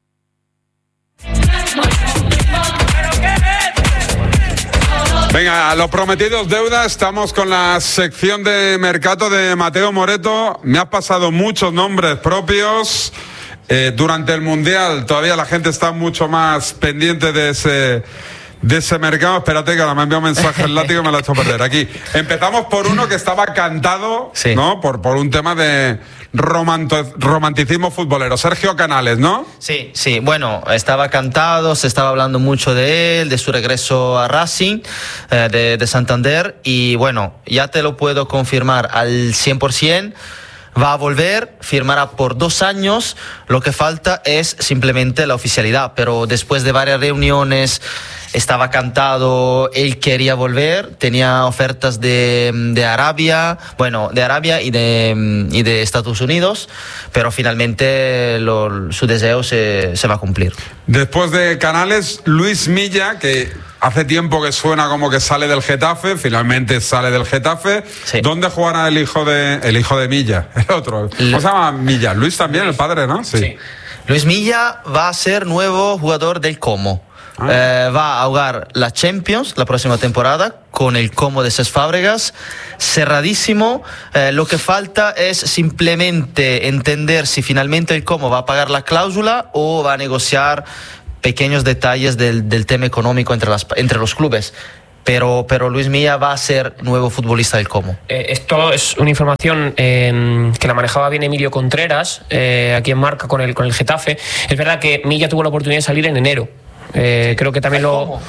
Venga, a lo prometido es deuda. Estamos con la sección de mercado de Mateo Moreto. Me has pasado muchos nombres propios. Durante el Mundial todavía la gente está mucho más pendiente de ese mercado. Espérate, que ahora me ha enviado un mensaje el látigo y me lo ha hecho perder. Aquí empezamos por uno que estaba cantado, ¿no? Por un tema de romanticismo futbolero. Sergio Canales, ¿no? Sí. Bueno, estaba cantado, se estaba hablando mucho de él, de su regreso a Racing, de Santander. Y bueno, ya te lo puedo confirmar al 100%. Va a volver, firmará por 2 años. Lo que falta es simplemente la oficialidad. Pero después de varias reuniones, estaba cantado, él quería volver. Tenía ofertas de Arabia, y de Estados Unidos. Pero finalmente su deseo se va a cumplir. Después de Canales, Luis Milla, que hace tiempo que suena como que sale del Getafe, finalmente sale del Getafe. Sí. ¿Dónde jugará el hijo de Milla? El otro. ¿Cómo se llama Milla? Luis también, el padre, ¿no? Sí. Luis Milla va a ser nuevo jugador del Como. va a jugar la Champions la próxima temporada con el Como de Cesc Fábregas, cerradísimo. Lo que falta es simplemente entender si finalmente el Como va a pagar la cláusula o va a negociar pequeños detalles del tema económico entre los clubes. Pero Luis Milla va a ser nuevo futbolista del Como. Esto es una información que la manejaba bien Emilio Contreras, aquí en Marca con el Getafe. Es verdad que Milla tuvo la oportunidad de salir en enero. Creo que también lo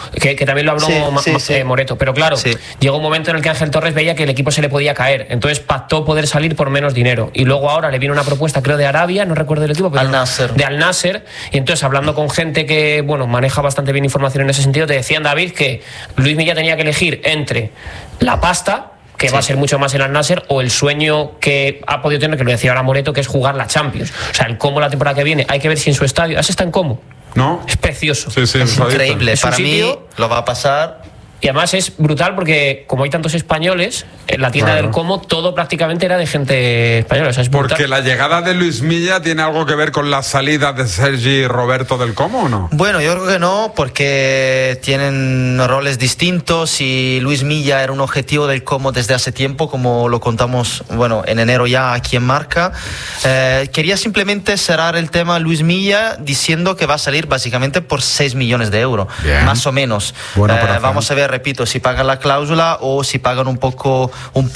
habló Moreto, pero claro, llegó un momento en el que Ángel Torres veía que el equipo se le podía caer, entonces pactó poder salir por menos dinero, y luego ahora le vino una propuesta, creo, de Arabia, no recuerdo el equipo, pero de Al Nasser, y entonces hablando con gente que maneja bastante bien información en ese sentido, te decían, David, que Luis Milla tenía que elegir entre la pasta, que va a ser mucho más el Al Nasser, o el sueño que ha podido tener, que lo decía ahora Moreto, que es jugar la Champions. O sea, el Como la temporada que viene, hay que ver si en su estadio, ¿has estado en Como? No. Es precioso. Es increíble. Para mí lo va a pasar. Y además es brutal porque como hay tantos españoles, en la tienda del Como todo prácticamente era de gente española. O sea, es porque la llegada de Luis Milla tiene algo que ver con la salida de Sergi Roberto del Como, ¿o no? Bueno, yo creo que no, porque tienen roles distintos y Luis Milla era un objetivo del Como desde hace tiempo, como lo contamos en enero ya aquí en Marca. Quería simplemente cerrar el tema Luis Milla diciendo que va a salir básicamente por 6 millones de euros, más o menos. Vamos a ver, repito, si pagan la cláusula o si pagan un poco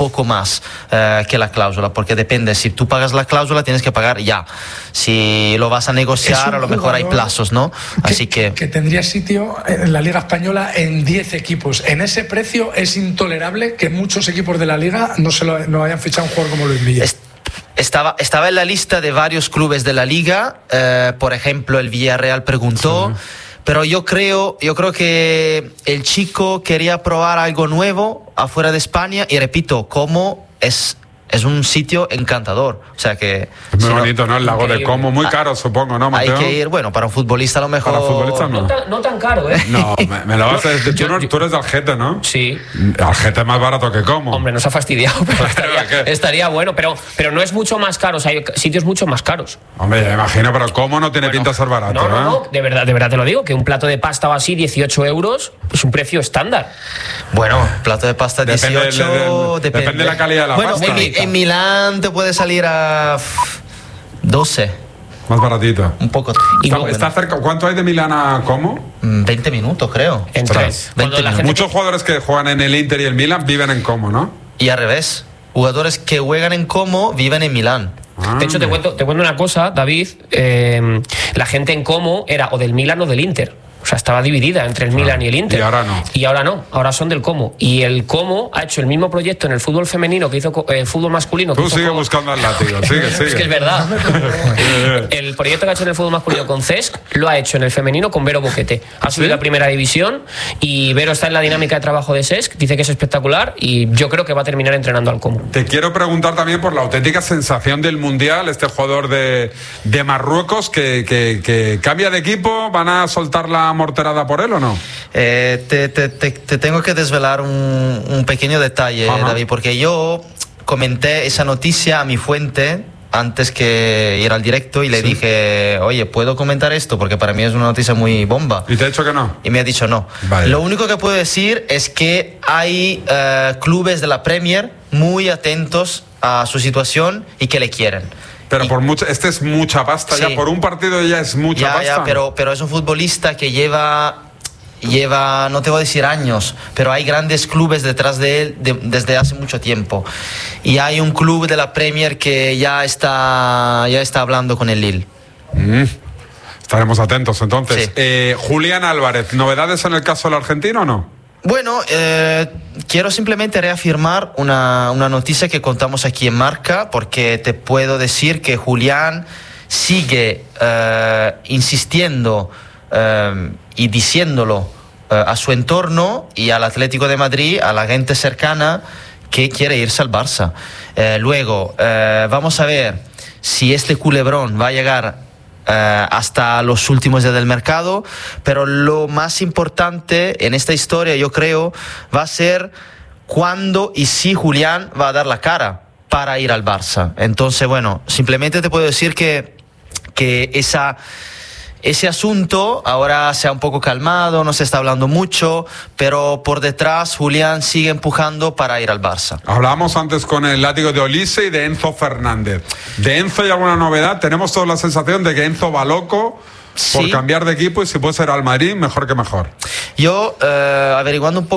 más que la cláusula, porque depende, si tú pagas la cláusula tienes que pagar ya, si lo vas a negociar a lo mejor hay plazos, ¿no? Así que tendría sitio en la Liga Española en 10 equipos. En ese precio es intolerable que muchos equipos de la Liga no hayan fichado un jugador como Luis Milla. Estaba en la lista de varios clubes de la Liga, por ejemplo el Villarreal preguntó. Pero yo creo que el chico quería probar algo nuevo afuera de España y repito, Como es un sitio encantador. O sea que es muy bonito, ¿no? El lago de Como, muy caro, supongo, ¿no, Mateo? Hay que ir, para un futbolista a lo mejor. Para futbolista no tan caro, ¿eh? No, me lo vas a decir. Tú eres de Algete, ¿no? Sí. Algete es más barato que Como. Hombre, nos ha fastidiado, pero estaría bueno, pero no es mucho más caro, o sea, hay sitios mucho más caros. Hombre, me imagino, pero Como no tiene pinta de ser barato, no, de verdad te lo digo, que un plato de pasta o así, 18 euros, es un precio estándar. Bueno, plato de pasta 18, depende de la calidad de la pasta. En Milán te puede salir a 12. Más baratito. Un poco. ¿Está cerca? ¿Cuánto hay de Milán a Como? 20 minutos, creo. En 3. Muchos jugadores que juegan en el Inter y el Milán viven en Como, ¿no? Y al revés. Jugadores que juegan en Como viven en Milán. De hecho, te cuento una cosa, David. La gente en Como era o del Milán o del Inter. O sea, estaba dividida entre el Milan y el Inter. Y ahora no. Ahora son del Como. Y el Como ha hecho el mismo proyecto en el fútbol femenino que hizo el fútbol masculino. Tú sigues buscando al látigo, sigue. Es que es verdad. El proyecto que ha hecho en el fútbol masculino con Cesc lo ha hecho en el femenino con Vero Boquete. Ha subido a primera división y Vero está en la dinámica de trabajo de Cesc. Dice que es espectacular y yo creo que va a terminar entrenando al Como. Te quiero preguntar también por la auténtica sensación del Mundial, este jugador de Marruecos que cambia de equipo. ¿Van a soltar la morterada por él o no? Te tengo que desvelar un pequeño detalle, David, porque yo comenté esa noticia a mi fuente antes que ir al directo y le dije, oye, ¿puedo comentar esto? Porque para mí es una noticia muy bomba. ¿Y te ha dicho que no? Y me ha dicho no. Vale. Lo único que puedo decir es que hay clubes de la Premier muy atentos a su situación y que le quieren. Pero por mucho, es mucha pasta ya, por un partido ya es mucha pasta. Pero es un futbolista que lleva, no te voy a decir años, pero hay grandes clubes detrás de él desde hace mucho tiempo. Y hay un club de la Premier que ya está hablando con el Lille. Estaremos atentos entonces. Julián Álvarez, ¿novedades en el caso del argentino o no? Bueno, quiero simplemente reafirmar una noticia que contamos aquí en Marca, porque te puedo decir que Julián sigue insistiendo y diciéndolo a su entorno y al Atlético de Madrid, a la gente cercana, que quiere irse al Barça. Luego, vamos a ver si este culebrón va a llegar hasta los últimos días del mercado, pero lo más importante en esta historia, yo creo, va a ser cuándo y si Julián va a dar la cara para ir al Barça. Entonces, bueno, simplemente te puedo decir que ese asunto ahora se ha un poco calmado, no se está hablando mucho, pero por detrás Julián sigue empujando para ir al Barça. Hablábamos antes con el látigo de Olise y de Enzo Fernández. ¿De Enzo hay alguna novedad? Tenemos toda la sensación de que Enzo va loco por cambiar de equipo, y si puede ser al Madrid, mejor que mejor. Yo, averiguando un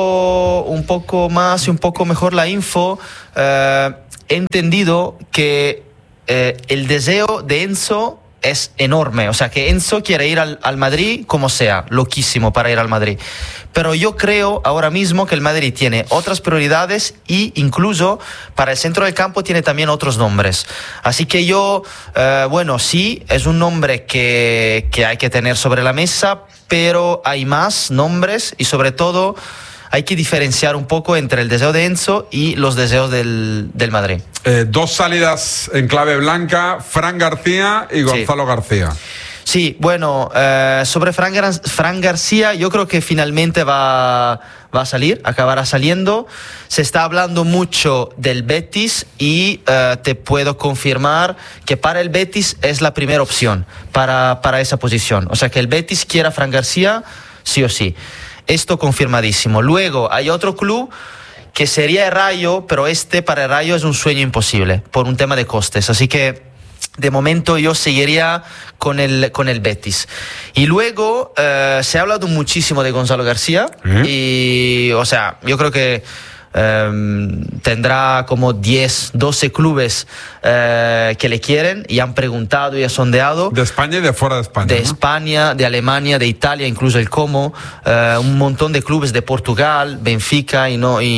poco más y un poco mejor la info, he entendido que el deseo de Enzo es enorme, o sea que Enzo quiere ir al Madrid como sea, loquísimo para ir al Madrid, pero yo creo ahora mismo que el Madrid tiene otras prioridades y incluso para el centro del campo tiene también otros nombres, así que yo, bueno, sí, es un nombre que hay que tener sobre la mesa, pero hay más nombres y sobre todo hay que diferenciar un poco entre el deseo de Enzo y los deseos del Madrid. Dos salidas en clave blanca, Fran García y Gonzalo García. Sí, bueno, sobre Fran García yo creo que finalmente va a salir, acabará saliendo. Se está hablando mucho del Betis y te puedo confirmar que para el Betis es la primera opción para esa posición. O sea que el Betis quiere a Fran García sí o sí. Esto confirmadísimo. Luego hay otro club que sería el Rayo, pero para el Rayo es un sueño imposible por un tema de costes. Así que de momento yo seguiría con el Betis. Y luego se ha hablado muchísimo de Gonzalo García y, o sea, yo creo que tendrá como 10, 12 clubes que le quieren y han preguntado y han sondeado. De España y de fuera de España. De España, de Alemania, de Italia, incluso el Como, un montón de clubes de Portugal, Benfica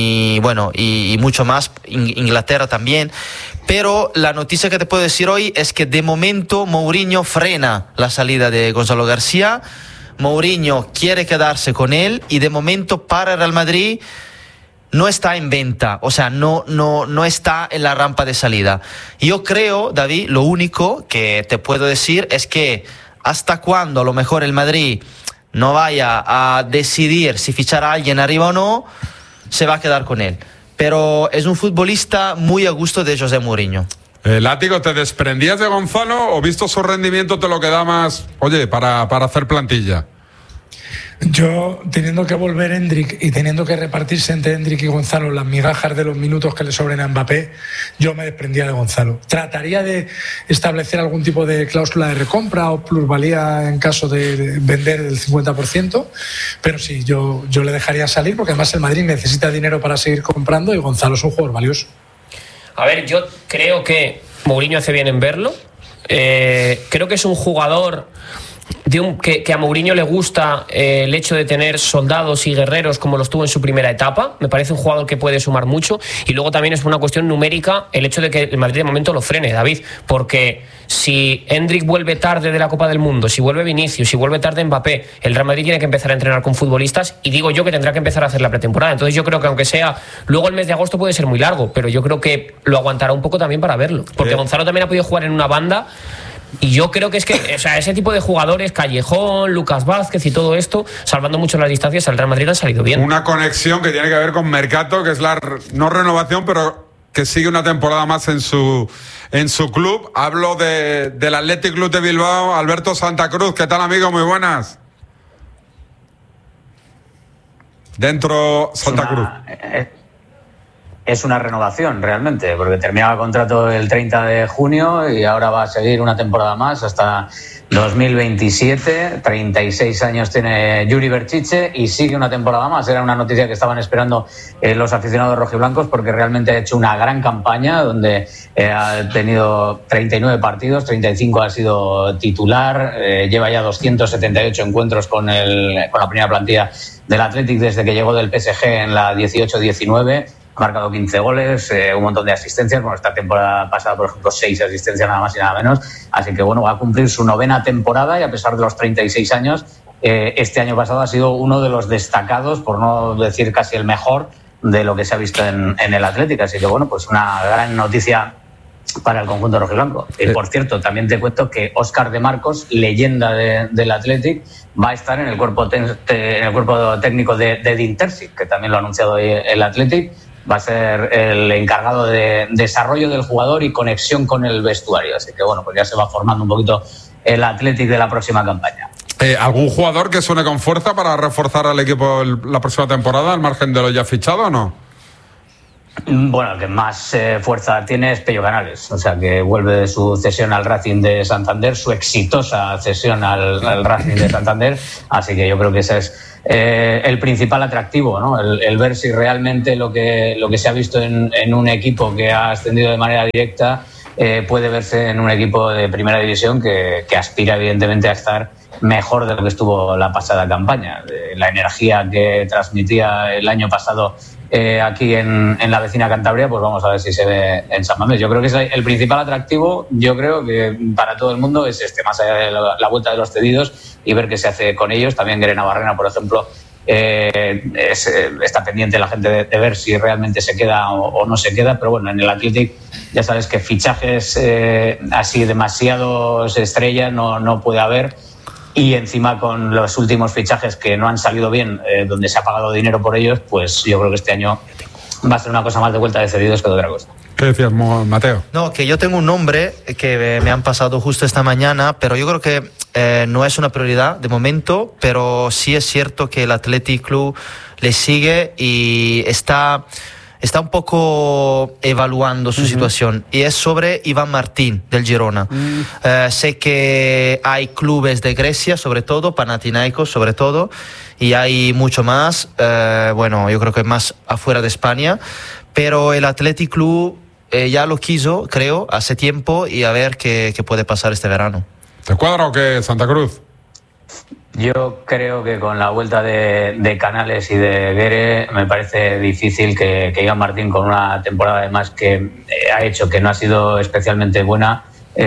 y mucho más, Inglaterra también. Pero la noticia que te puedo decir hoy es que de momento Mourinho frena la salida de Gonzalo García. Mourinho quiere quedarse con él y de momento para el Real Madrid no está en venta, o sea, no está en la rampa de salida. Yo creo, David, lo único que te puedo decir es que hasta cuando a lo mejor el Madrid no vaya a decidir si fichar a alguien arriba o no, se va a quedar con él. Pero es un futbolista muy a gusto de José Mourinho. Látigo, ¿te desprendías de Gonzalo o visto su rendimiento te lo queda más, oye, para hacer plantilla? Yo, teniendo que volver Endrick y teniendo que repartirse entre Endrick y Gonzalo las migajas de los minutos que le sobren a Mbappé, yo me desprendía de Gonzalo. Trataría de establecer algún tipo de cláusula de recompra o plusvalía en caso de vender el 50%, pero sí, yo le dejaría salir porque además el Madrid necesita dinero para seguir comprando y Gonzalo es un jugador valioso. A ver, yo creo que Mourinho hace bien en verlo. Creo que es un jugador que a Mourinho le gusta el hecho de tener soldados y guerreros como los tuvo en su primera etapa. Me parece un jugador que puede sumar mucho. Y luego también es una cuestión numérica el hecho de que el Madrid de momento lo frene, David, porque si Endrick vuelve tarde de la Copa del Mundo, si vuelve Vinicius, si vuelve tarde Mbappé, el Real Madrid tiene que empezar a entrenar con futbolistas y digo yo que tendrá que empezar a hacer la pretemporada. Entonces yo creo que aunque sea luego el mes de agosto puede ser muy largo, pero yo creo que lo aguantará un poco también para verlo, porque Gonzalo también ha podido jugar en una banda. Y yo creo que es que, o sea, ese tipo de jugadores, Callejón, Lucas Vázquez y todo esto, salvando mucho las distancias, al Real Madrid han salido bien. Una conexión que tiene que ver con Mercato, que es la no renovación, pero que sigue una temporada más en su club. Hablo del Athletic Club de Bilbao, Alberto Santa Cruz. ¿Qué tal, amigo? Muy buenas. Dentro Santa Cruz. Es una renovación realmente, porque terminaba el contrato el 30 de junio y ahora va a seguir una temporada más hasta 2027. 36 años tiene Yuri Berchiche y sigue una temporada más. Era una noticia que estaban esperando los aficionados rojiblancos porque realmente ha hecho una gran campaña donde ha tenido 39 partidos, 35 ha sido titular, lleva ya 278 encuentros con la primera plantilla del Athletic desde que llegó del PSG en la 18-19. Ha marcado 15 goles, un montón de asistencias. Bueno, esta temporada pasada, por ejemplo, 6 asistencias nada más y nada menos. Así que, bueno, va a cumplir su 9ª temporada y a pesar de los 36 años, este año pasado ha sido uno de los destacados, por no decir casi el mejor, de lo que se ha visto en el Athletic. Así que, bueno, pues una gran noticia para el conjunto rojiblanco. Por cierto, también te cuento que Óscar de Marcos, leyenda del Athletic, va a estar en el cuerpo técnico de Edin Terzic, que también lo ha anunciado hoy el Athletic. Va a ser el encargado de desarrollo del jugador y conexión con el vestuario. Así que, bueno, pues ya se va formando un poquito el Athletic de la próxima campaña. ¿Algún jugador que suene con fuerza para reforzar al equipo la próxima temporada, al margen de lo ya fichado o no? Bueno, el que más fuerza tiene es Pello Canales, o sea que vuelve de su cesión al Racing de Santander, su exitosa cesión al Racing de Santander, así que yo creo que ese es el principal atractivo, ¿no? El ver si realmente lo que se ha visto en un equipo que ha ascendido de manera directa puede verse en un equipo de primera división que aspira evidentemente a estar mejor de lo que estuvo la pasada campaña. La energía que transmitía el año pasado aquí en la vecina Cantabria, pues vamos a ver si se ve en San Mamés. Yo creo que es el principal atractivo, yo creo que para todo el mundo es más allá de la vuelta de los cedidos y ver qué se hace con ellos. También Guerena Barrena, por ejemplo, está pendiente la gente de ver si realmente se queda o no se queda, pero bueno, en el Athletic ya sabes que fichajes así demasiados estrellas no puede haber. Y encima con los últimos fichajes que no han salido bien, donde se ha pagado dinero por ellos, pues yo creo que este año va a ser una cosa más de vuelta de cedidos que de otra cosa. ¿Qué decías, Mateo? No, que yo tengo un nombre que me han pasado justo esta mañana, pero yo creo que no es una prioridad de momento, pero sí es cierto que el Athletic Club le sigue y está un poco evaluando su situación, y es sobre Iván Martín del Girona. Sé que hay clubes de Grecia, sobre todo Panathinaikos sobre todo, y hay mucho más, bueno, yo creo que más afuera de España, pero el Athletic Club ya lo quiso, creo, hace tiempo, y a ver qué puede pasar este verano. ¿Te cuadra o qué, Santa Cruz? Yo creo que con la vuelta de Canales y de Guere me parece difícil que Iván Martín, con una temporada además que ha hecho que no ha sido especialmente buena,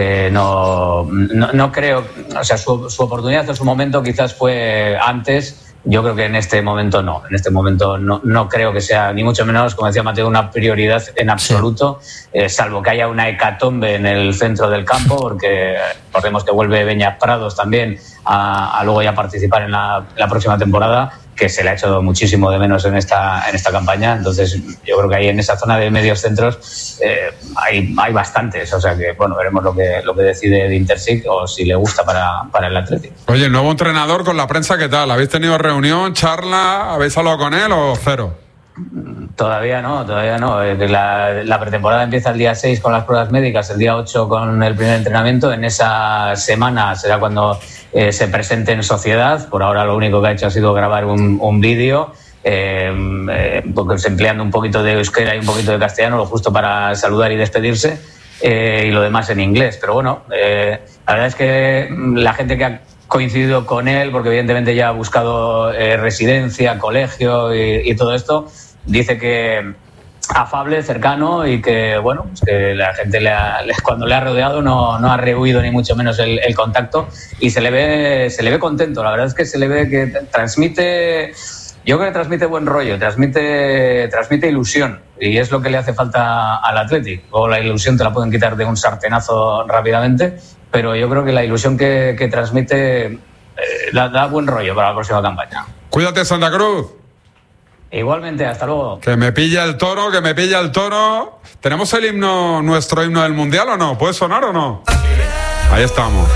no creo, o sea, su oportunidad en su momento quizás fue antes. Yo creo que en este momento no. En este momento no creo que sea, ni mucho menos, como decía Mateo, una prioridad en absoluto, salvo que haya una hecatombe en el centro del campo, porque recordemos que vuelve Beñat Prados también a luego ya participar en la próxima temporada, que se le ha hecho muchísimo de menos en esta campaña. Entonces yo creo que ahí en esa zona de medios centros hay bastantes, o sea que bueno, veremos lo que decide de Intersic o si le gusta para el Atlético. Oye, el nuevo entrenador con la prensa, ¿qué tal? ¿Habéis tenido reunión, charla? ¿Habéis hablado con él o cero? Todavía no. La pretemporada empieza el día 6 con las pruebas médicas, el día 8 con el primer entrenamiento. En esa semana será cuando se presente en sociedad. Por ahora lo único que ha hecho ha sido grabar un vídeo, empleando un poquito de euskera y un poquito de castellano, lo justo para saludar y despedirse, y lo demás en inglés. Pero bueno, la verdad es que la gente que ha coincidido con él, porque evidentemente ya ha buscado residencia, colegio y todo esto, dice que afable, cercano, y que bueno, pues que la gente cuando le ha rodeado no ha rehuido ni mucho menos el contacto, y se le ve contento. La verdad es que se le ve que transmite, yo creo que transmite buen rollo, transmite ilusión, y es lo que le hace falta al Athletic. O la ilusión te la pueden quitar de un sartenazo rápidamente, pero yo creo que la ilusión que transmite da buen rollo para la próxima campaña. Cuídate, Santa Cruz. Igualmente, hasta luego. Que me pilla el toro. ¿Tenemos el himno, nuestro himno del Mundial o no? ¿Puede sonar o no? Ahí estamos.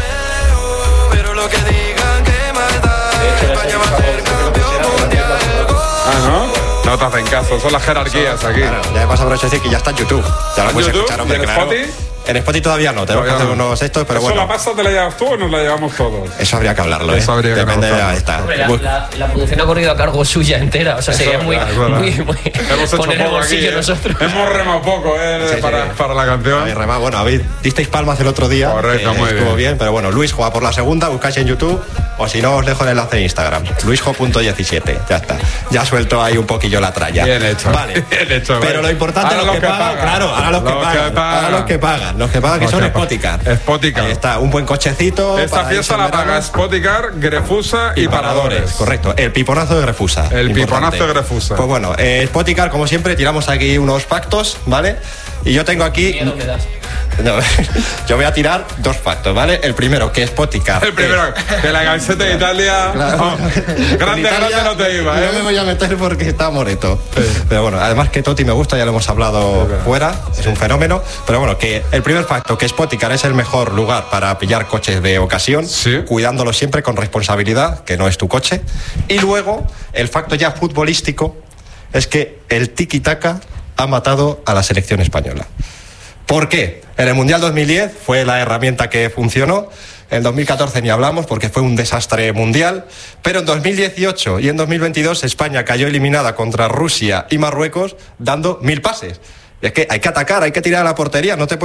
¿no? No te hacen caso, son las jerarquías aquí. Claro, ya me pasa por eso decir que ya está en YouTube. Ya lo puedes escuchar, hombre, ¿En claro. Spotify? En Spotify todavía no, tenemos que hacer unos estos, pero bueno. ¿Eso la pasta te la llevas tú o nos la llevamos todos? Eso habría que hablarlo, Eso habría que depende de ahí está. Hombre, la producción ha corrido a cargo suya entera, o sea, sería muy hemos hecho poner el poco bolsillo aquí, nosotros. Hemos remado poco, para la canción. Habéis remado, bueno, disteis palmas el otro día. Correcto, muy estuvo bien, pero bueno, Luis juega por la segunda, buscáis en YouTube, o si no os dejo el enlace en Instagram, luisjo.17, ya está. Ya suelto ahí un poquillo la tralla. Bien hecho. Vale. Bien hecho. Pero lo importante es los que pagan, claro, ahora los que pagan. Los que pagan, que son Spoticar. Ahí está, un buen cochecito. Esta fiesta la paga Spoticar, Grefusa y Paradores. Correcto, el piponazo de Grefusa. El piponazo de Grefusa. Pues bueno, Spoticar, como siempre, tiramos aquí unos pactos, ¿vale? Y yo tengo aquí... No, yo voy a tirar 2 factos, ¿vale? El primero, que Spoticar. El primero, que la camiseta de Italia. Claro. Grande no te iba, ¿eh? No me voy a meter porque está Moreto. Pero bueno, además que Totti me gusta, ya lo hemos hablado fuera, es un fenómeno. Pero bueno, que el primer facto, que Spoticar es el mejor lugar para pillar coches de ocasión, cuidándolo siempre con responsabilidad, que no es tu coche. Y luego, el facto ya futbolístico es que el tiki-taka ha matado a la selección española. ¿Por qué? En el Mundial 2010 fue la herramienta que funcionó. En 2014 ni hablamos porque fue un desastre mundial. Pero en 2018 y en 2022 España cayó eliminada contra Rusia y Marruecos dando 1000 pases. Y es que hay que atacar, hay que tirar a la portería. No te puedes